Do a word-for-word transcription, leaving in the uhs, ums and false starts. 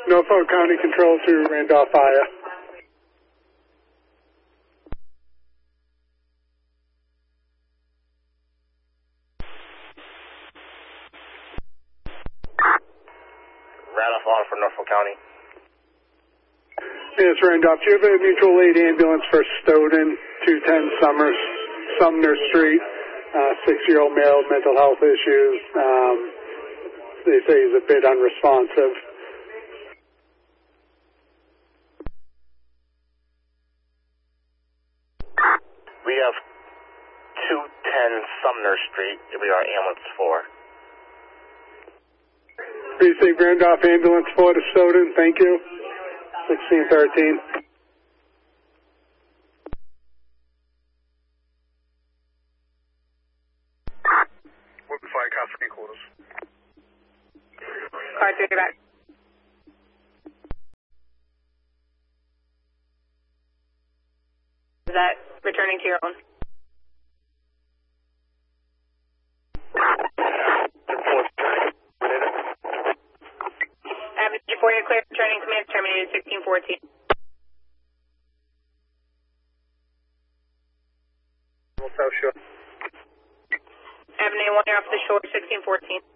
Norfolk County Control to Randolph Fire. Randolph on for Norfolk County. Yes, Randolph. Do you have a mutual aid ambulance for Stoughton, two ten Summers, Sumner Street? Uh, six-year-old male, mental health issues. Um, they say he's a bit unresponsive. We have two ten Sumner Street. We are ambulance four. Please say Randolph Ambulance four to Stoughton. Thank you. sixteen thirteen. Woodland Fire Car three quarters. Car three back. Is that returning to your own? Avenue four, you're clear. Returning command terminated sixteen fourteen. South Shore. Avenue one, you're off the shore sixteen fourteen.